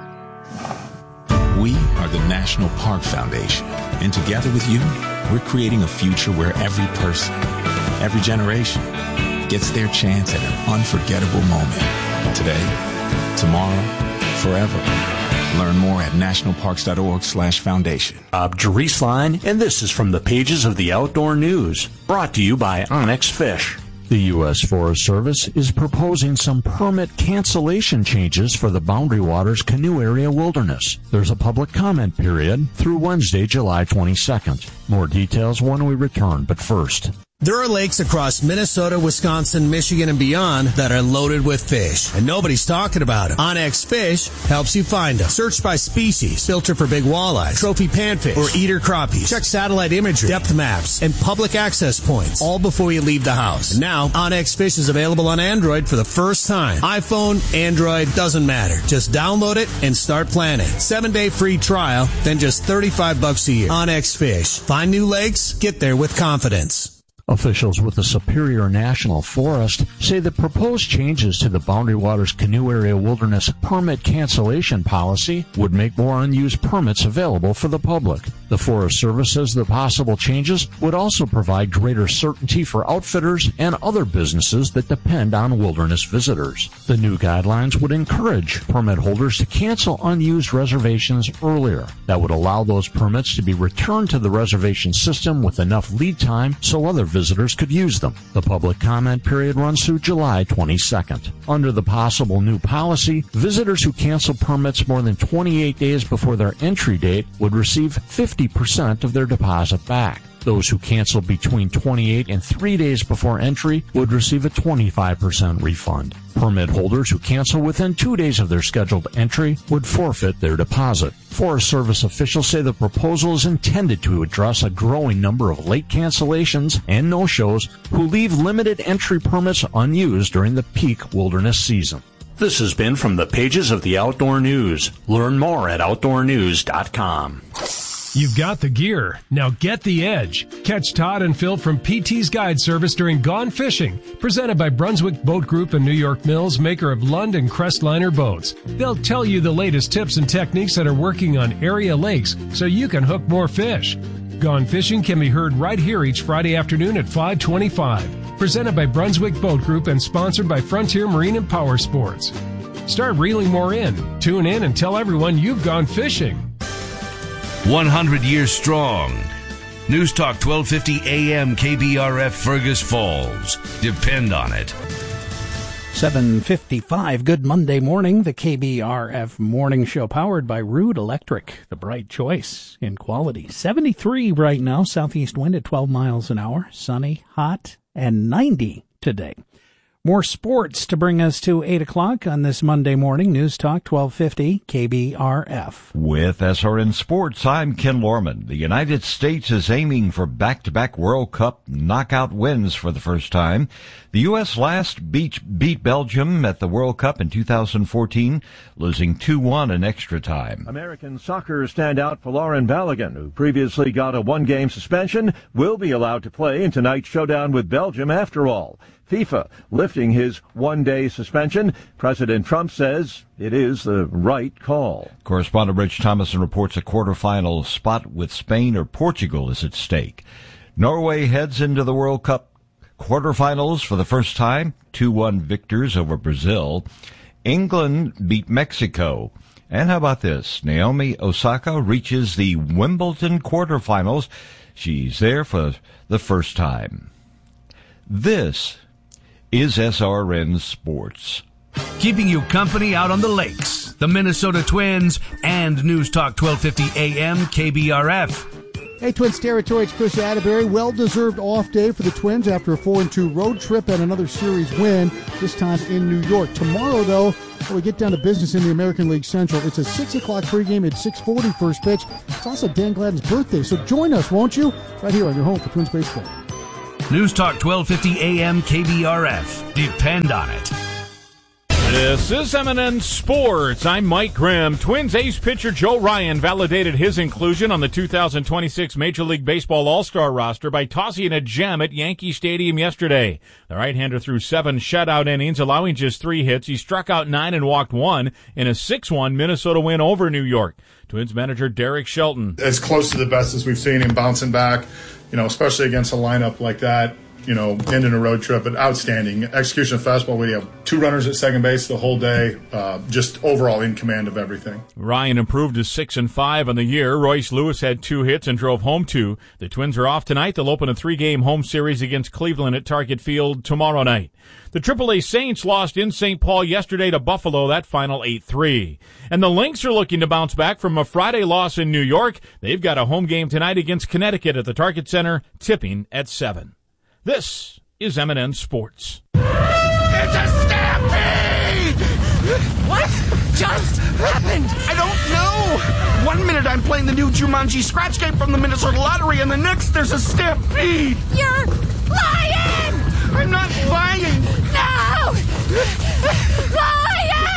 We are the National Park Foundation, and together with you, we're creating a future where every person, every generation, gets their chance at an unforgettable moment. Today, tomorrow, forever. Learn more at national parks dot org slash foundation. I'm Jerice Line, and this is from the pages of the Outdoor News, brought to you by Onyx Fish. The U S Forest Service is proposing some permit cancellation changes for the Boundary Waters Canoe Area Wilderness. There's a public comment period through Wednesday, July twenty-second. More details when we return, but first. There are lakes across Minnesota, Wisconsin, Michigan, and beyond that are loaded with fish, and nobody's talking about them. Onyx Fish helps you find them. Search by species, filter for big walleyes, trophy panfish, or eater crappies. Check satellite imagery, depth maps, and public access points, all before you leave the house. And now, Onyx Fish is available on Android for the first time. iPhone, Android, doesn't matter. Just download it and start planning. Seven-day free trial, then just thirty-five bucks a year. Onyx Fish. Find new lakes, get there with confidence. Officials with the Superior National Forest say the proposed changes to the Boundary Waters Canoe Area Wilderness permit cancellation policy would make more unused permits available for the public. The Forest Service says the possible changes would also provide greater certainty for outfitters and other businesses that depend on wilderness visitors. The new guidelines would encourage permit holders to cancel unused reservations earlier. That would allow those permits to be returned to the reservation system with enough lead time so other visitors could use them. The public comment period runs through July twenty-second. Under the possible new policy, visitors who cancel permits more than twenty-eight days before their entry date would receive fifty percent of their deposit back. Those who cancel between twenty-eight and three days before entry would receive a twenty-five percent refund. Permit holders who cancel within two days of their scheduled entry would forfeit their deposit. Forest Service officials say the proposal is intended to address a growing number of late cancellations and no-shows who leave limited entry permits unused during the peak wilderness season. This has been from the pages of the Outdoor News. Learn more at outdoor news dot com. You've got the gear. Now get the edge. Catch Todd and Phil from P T's Guide Service during Gone Fishing, presented by Brunswick Boat Group and New York Mills, maker of Lund and Crestliner boats. They'll tell you the latest tips and techniques that are working on area lakes so you can hook more fish. Gone Fishing can be heard right here each Friday afternoon at five twenty-five. Presented by Brunswick Boat Group and sponsored by Frontier Marine and Power Sports. Start reeling more in. Tune in and tell everyone you've gone fishing. one hundred years strong. News Talk twelve fifty A M K B R F Fergus Falls. Depend on it. seven fifty-five. Good Monday morning. The K B R F Morning Show powered by Ruud Electric. The bright choice in quality. seventy-three right now. Southeast wind at twelve miles an hour. Sunny, hot, and ninety today. More sports to bring us to eight o'clock on this Monday morning. News Talk twelve fifty K B R F. With S R N Sports, I'm Ken Lorman. The United States is aiming for back-to-back World Cup knockout wins for the first time. The U S last beat, beat Belgium at the World Cup in two thousand fourteen, losing two one in extra time. American soccer standout for Lauren Balogun, who previously got a one-game suspension, will be allowed to play in tonight's showdown with Belgium after all. FIFA lifting his one-day suspension. President Trump says it is the right call. Correspondent Rich Thomason reports a quarterfinal spot with Spain or Portugal is at stake. Norway heads into the World Cup quarterfinals for the first time, two one victors over Brazil. England beat Mexico. And how about this? Naomi Osaka reaches the Wimbledon quarterfinals. She's there for the first time. This is S R N Sports. Keeping you company out on the lakes. The Minnesota Twins and News Talk twelve fifty A M K B R F. Hey, Twins territory, it's Chris Atterbury. Well-deserved off day for the Twins after a four and two road trip and another series win, this time in New York. Tomorrow, though, when we get down to business in the American League Central, it's a six o'clock pregame at six forty first pitch. It's also Dan Gladden's birthday, so join us, won't you? Right here on your home for Twins Baseball. News Talk twelve fifty A M K B R F. Depend on it. This is M and N Sports. I'm Mike Grimm. Twins ace pitcher Joe Ryan validated his inclusion on the two thousand twenty-six Major League Baseball All-Star roster by tossing a gem at Yankee Stadium yesterday. The right-hander threw seven shutout innings, allowing just three hits. He struck out nine and walked one in a six one Minnesota win over New York. Twins manager Derek Shelton. As close to the best as we've seen him bouncing back, you know, especially against a lineup like that. You know, ending a road trip, but outstanding execution of fastball. We have two runners at second base the whole day. Uh, just overall in command of everything. Ryan improved to six and five on the year. Royce Lewis had two hits and drove home two. The Twins are off tonight. They'll open a three-game home series against Cleveland at Target Field tomorrow night. The triple A Saints lost in Saint Paul yesterday to Buffalo, that final eight three. And the Lynx are looking to bounce back from a Friday loss in New York. They've got a home game tonight against Connecticut at the Target Center, tipping at seven. This is M and N Sports. It's a stampede! What just happened? I don't know. One minute I'm playing the new Jumanji scratch game from the Minnesota Lottery, and the next there's a stampede. You're lying! I'm not lying. No! Lying!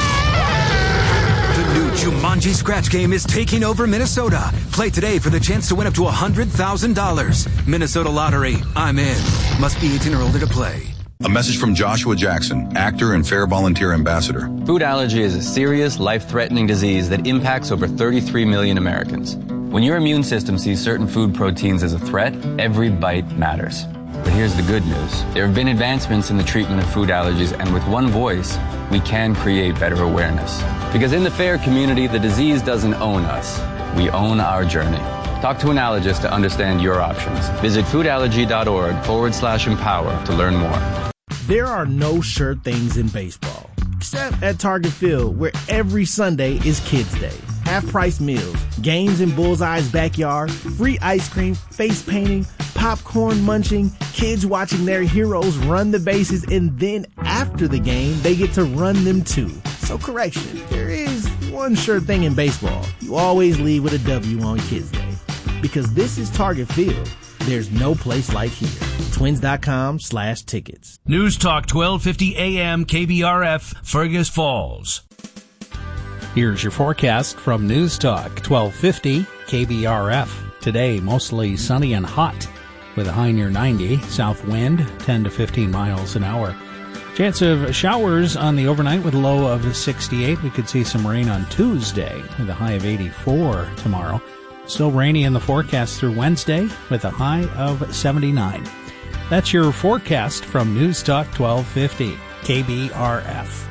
The new Jumanji scratch game is taking over Minnesota. Play today for the chance to win up to one hundred thousand dollars. Minnesota Lottery. I'm in. Must be eighteen or older to play. A message from Joshua Jackson, actor and Fair Volunteer Ambassador. Food allergy is a serious, life-threatening disease that impacts over thirty-three million Americans. When your immune system sees certain food proteins as a threat, every bite matters. But here's the good news. There have been advancements in the treatment of food allergies, and with one voice, we can create better awareness. Because in the FAIR community, the disease doesn't own us. We own our journey. Talk to an allergist to understand your options. Visit foodallergy.org forward slash empower to learn more. There are no sure things in baseball, except at Target Field, where every Sunday is Kids Day. Half-price meals, games in Bullseye's backyard, free ice cream, face painting, popcorn munching, kids watching their heroes run the bases, and then after the game, they get to run them too. So correction, there is one sure thing in baseball. You always leave with a W on Kids Day. Because this is Target Field. There's no place like here. Twins.com slash tickets. News Talk twelve fifty A M K B R F, Fergus Falls. Here's your forecast from News Talk twelve fifty K B R F. Today, mostly sunny and hot with a high near ninety. South wind, ten to fifteen miles an hour. Chance of showers on the overnight with a low of sixty-eight. We could see some rain on Tuesday with a high of eighty-four tomorrow. Still rainy in the forecast through Wednesday with a high of seventy-nine. That's your forecast from News Talk twelve fifty K B R F.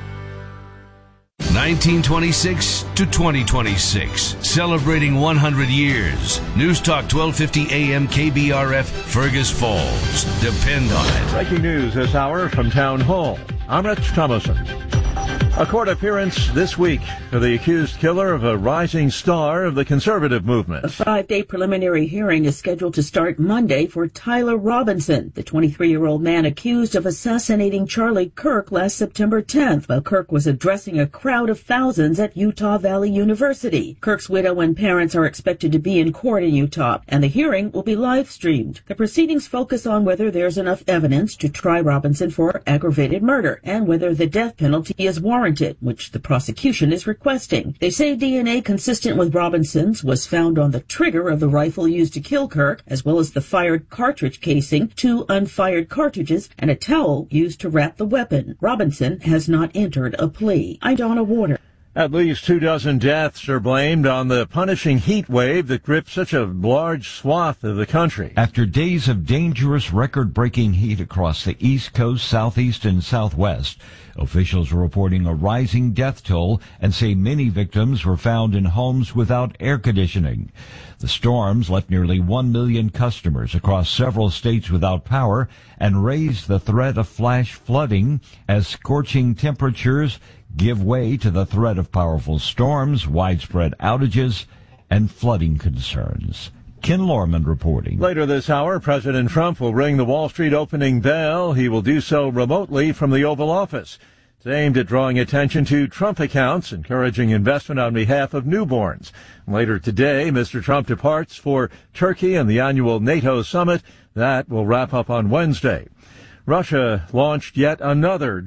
nineteen twenty-six to twenty twenty-six, celebrating one hundred years. News Talk twelve fifty A M K B R F, Fergus Falls. Depend on it. Breaking news this hour from Town Hall. I'm Rich Thomason. A court appearance this week for the accused killer of a rising star of the conservative movement. A five-day preliminary hearing is scheduled to start Monday for Tyler Robinson, the twenty-three-year-old man accused of assassinating Charlie Kirk last September tenth while Kirk was addressing a crowd of thousands at Utah Valley University. Kirk's widow and parents are expected to be in court in Utah, and the hearing will be live-streamed. The proceedings focus on whether there's enough evidence to try Robinson for aggravated murder and whether the death penalty is warranted, which the prosecution is requesting. They say D N A consistent with Robinson's was found on the trigger of the rifle used to kill Kirk, as well as the fired cartridge casing, two unfired cartridges, and a towel used to wrap the weapon. Robinson has not entered a plea. I'm Donna Warner. At least two dozen deaths are blamed on the punishing heat wave that gripped such a large swath of the country. After days of dangerous record-breaking heat across the East Coast, Southeast, and Southwest, officials are reporting a rising death toll and say many victims were found in homes without air conditioning. The storms left nearly one million customers across several states without power and raised the threat of flash flooding as scorching temperatures give way to the threat of powerful storms, widespread outages, and flooding concerns. Ken Lorman reporting. Later this hour, President Trump will ring the Wall Street opening bell. He will do so remotely from the Oval Office. It's aimed at drawing attention to Trump accounts, encouraging investment on behalf of newborns. Later today, Mister Trump departs for Turkey and the annual NATO summit. That will wrap up on Wednesday. Russia launched yet another